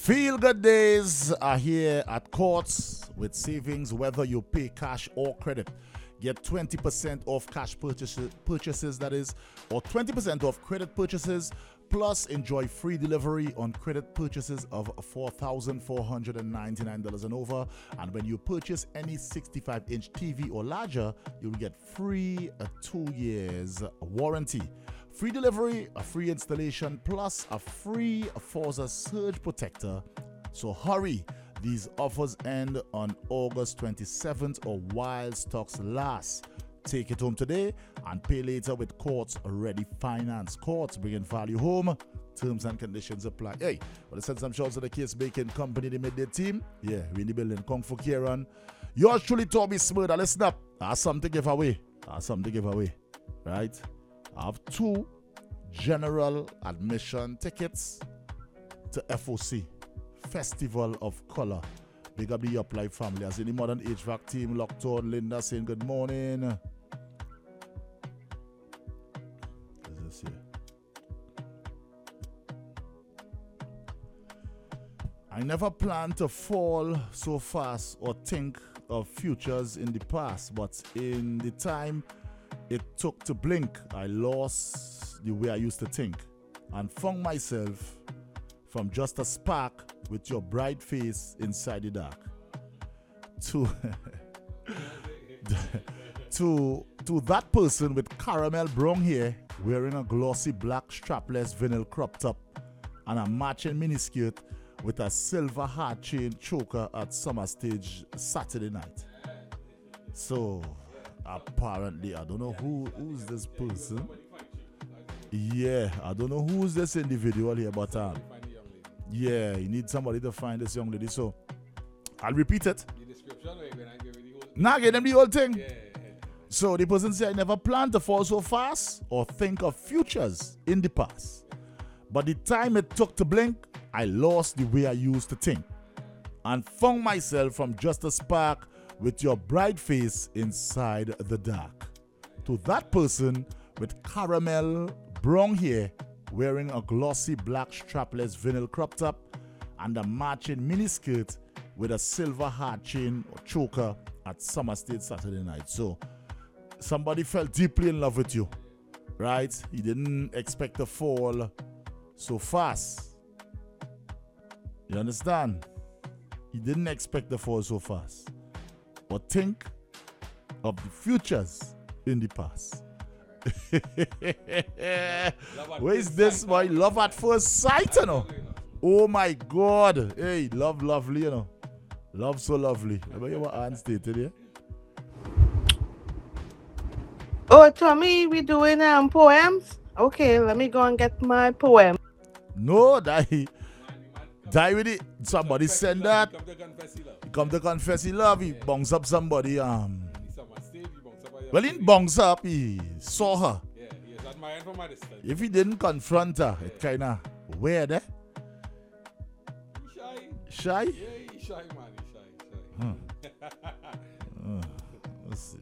Feel good days are here at Courts with savings whether you pay cash or credit. Get 20% off cash purchases that is, or 20% off credit purchases, plus enjoy free delivery on credit purchases of $4,499 and over. And when you purchase any 65-inch TV or larger, you'll get free 2 years warranty. Free delivery, a free installation, plus a free Forza Surge Protector. So hurry, these offers end on August 27th or while stocks last. Take it home today and pay later with Courts Ready Finance. Courts, bringing value home. Terms and conditions apply. Hey, well, I send some shots to the Case Baking Company, the midday team. Yeah, we in the building. Kung Fu Kieran. Yours truly, Toby Smurda. Listen up. I have something to give away. Right? I have 2 general admission tickets to FOC, Festival of Color. Big up the Uplife family. As in the Modern HVAC team, locked on. Linda saying good morning. What is this here? I never planned to fall so fast or think of futures in the past, but in the time it took to blink, I lost the way I used to think and found myself from just a spark with your bright face inside the dark to that person with caramel brown hair wearing a glossy black strapless vinyl crop top and a matching miniskirt with a silver heart chain choker at Summer Stage Saturday night. So apparently, I don't know who's this person. Yeah, I don't know who's this individual here, but yeah, you need somebody to find this young lady. So I'll repeat it. The description, when I give you the whole Nah, give them the whole thing. yeah. So the person said, I never planned to fall so fast or think of futures in the past. But the time it took to blink, I lost the way I used to think and found myself from just a spark with your bright face inside the dark. To that person with caramel brown hair wearing a glossy black strapless vinyl crop top and a matching miniskirt with a silver heart chain or choker at Summer State Saturday night. So somebody fell deeply in love with you, right? He didn't expect to fall so fast. You understand? He didn't expect to fall so fast. But think of the futures in the past. Where is this boy? Love at first sight, you know. Oh my God. Hey, love lovely, you know. Love so lovely. Remember your aunt stated here? Oh, Tommy, we doing poems? Okay, let me go and get my poem. No, die with it. Somebody send that. Come to confess he love. Come to confess he love. He bongs up somebody. He's on my stage, he bunks up by Well, he bongs up. He saw her. Yeah, he is admiring from a distance. If he didn't confront her, it kind of weird, eh? He shy. Shy? Yeah, he shy, man. He shy. Let's see.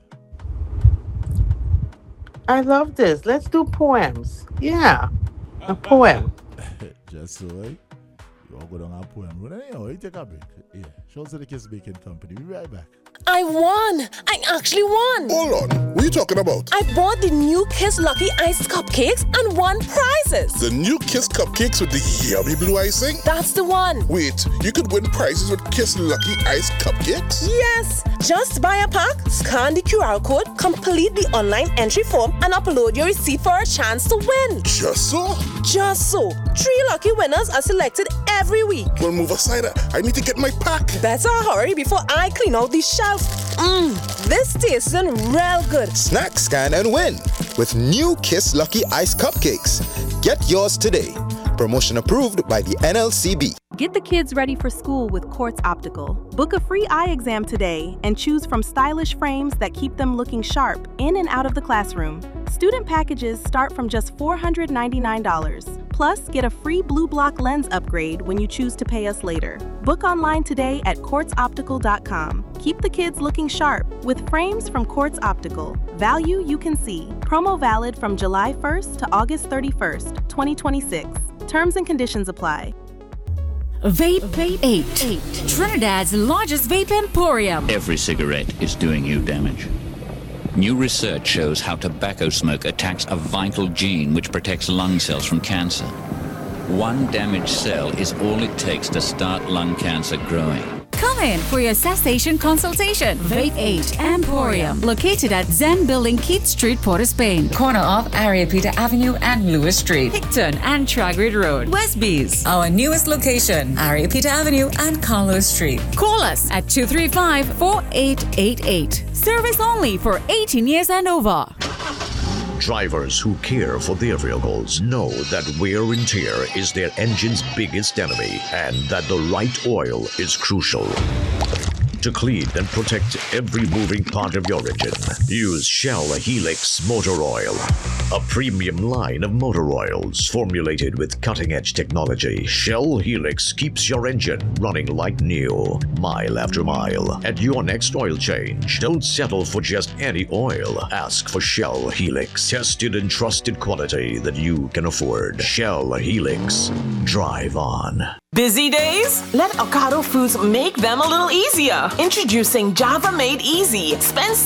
I love this. Let's do poems. Yeah, a poem. Just so, eh? You all go down our poem. Well, anyhow, you take a break. Yeah. Show to the Kiss Baking Company. We'll be right back. I won! I actually won! Hold on, what are you talking about? I bought the new Kiss Lucky Iced Cupcakes and won prizes! The new Kiss cupcakes with the yummy blue icing? That's the one! Wait, you could win prizes with Kiss Lucky Iced Cupcakes? Yes! Just buy a pack, scan the QR code, complete the online entry form, and upload your receipt for a chance to win! Just so? Just so! 3 lucky winners are selected every week! Well, move aside, I need to get my pack. Better hurry before I clean out the shelf! This tastes real good! Snack, scan, and win with new Kiss Lucky Ice Cupcakes. Get yours today. Promotion approved by the NLCB. Get the kids ready for school with Quartz Optical. Book a free eye exam today and choose from stylish frames that keep them looking sharp in and out of the classroom. Student packages start from just $499. Plus, get a free Blue Block lens upgrade when you choose to pay us later. Book online today at quartzoptical.com. Keep the kids looking sharp with frames from Quartz Optical. Value you can see. Promo valid from July 1st to August 31st, 2026. Terms and conditions apply. Vape 8, Trinidad's largest vape emporium. Every cigarette is doing you damage. New research shows how tobacco smoke attacks a vital gene which protects lung cells from cancer. One damaged cell is all it takes to start lung cancer growing. Come in for your cessation consultation. Vape 8 Emporium, located at Zen Building, Keith Street, Port of Spain. Corner of Ariapita Avenue and Lewis Street. Hickton and Tragrid Road, Westbees. Our newest location, Ariapita Avenue and Carlos Street. Call us at 235-4888. Service only for 18 years and over. Drivers who care for their vehicles know that wear and tear is their engine's biggest enemy and that the right oil is crucial. To clean and protect every moving part of your engine, use Shell Helix Motor Oil, a premium line of motor oils formulated with cutting-edge technology. Shell Helix keeps your engine running like new, mile after mile. At your next oil change, don't settle for just any oil. Ask for Shell Helix, tested and trusted quality that you can afford. Shell Helix. Drive on. Busy days? Let Ocado Foods make them a little easier. Introducing Java Made Easy. Spend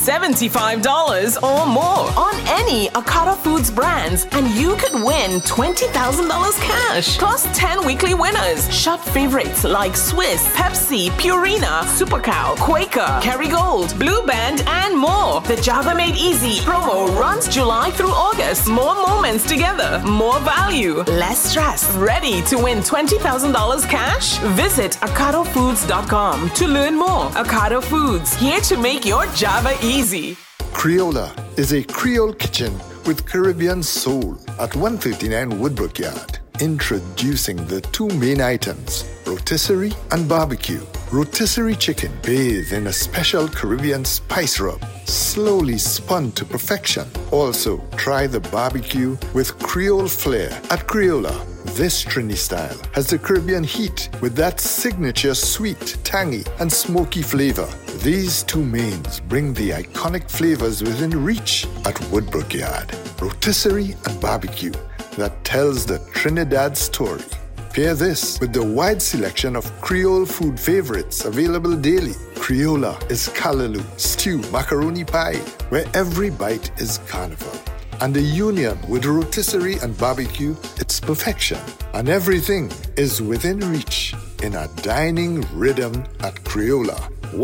$75 or more on any Ocado Foods brands and you could win $20,000 cash. Plus 10 weekly winners. Shop favorites like Swiss, Pepsi, Purina, Super Cow, Quaker, Kerrygold, Blue Band, and more. The Java Made Easy promo runs July through August. More moments together. More value. Less stress. Ready to win $20,000 cash? Visit OcadoFoods.com to learn more. Ocado Foods, here to make your Java easy. Creola is a Creole kitchen with Caribbean soul at 139 Woodbrook Yard. Introducing the two main items, rotisserie and barbecue. Rotisserie chicken bathed in a special Caribbean spice rub, slowly spun to perfection. Also, try the barbecue with Creole flair at Creola. This Trini style has the Caribbean heat with that signature sweet, tangy, and smoky flavor. These two mains bring the iconic flavors within reach at Woodbrook Yard. Rotisserie and barbecue that tells the Trinidad story. Pair this with the wide selection of Creole food favorites available daily. Creola is callaloo, stew, macaroni pie, where every bite is carnival. And the union with rotisserie and barbecue, it's perfection. And everything is within reach in a dining rhythm at Creola,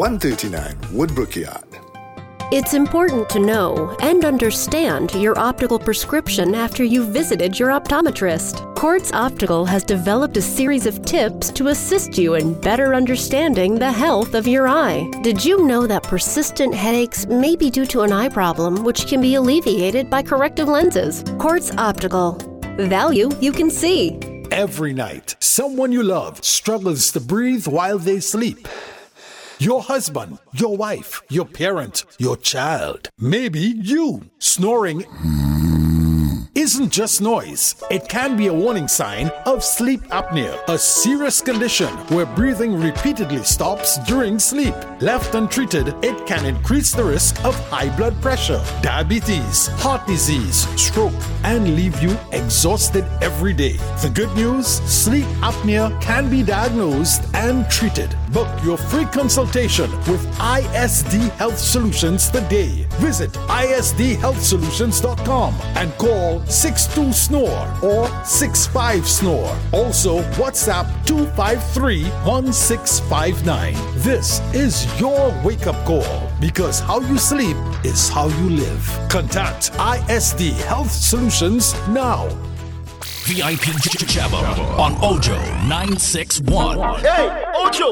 139 Woodbrook Yard. It's important to know and understand your optical prescription after you've visited your optometrist. Quartz Optical has developed a series of tips to assist you in better understanding the health of your eye. Did you know that persistent headaches may be due to an eye problem, which can be alleviated by corrective lenses? Quartz Optical. Value you can see. Every night, someone you love struggles to breathe while they sleep. Your husband, your wife, your parent, your child, maybe you. Snoring isn't just noise. It can be a warning sign of sleep apnea, a serious condition where breathing repeatedly stops during sleep. Left untreated, it can increase the risk of high blood pressure, diabetes, heart disease, stroke, and leave you exhausted every day. The good news, sleep apnea can be diagnosed and treated. Book your free consultation with ISD Health Solutions today. Visit isdhealthsolutions.com and call 62-SNORE or 65-SNORE. Also, WhatsApp 253-1659. This is your wake-up call because how you sleep is how you live. Contact ISD Health Solutions now. VIP Jabba on Ojo 961. Hey, Ojo,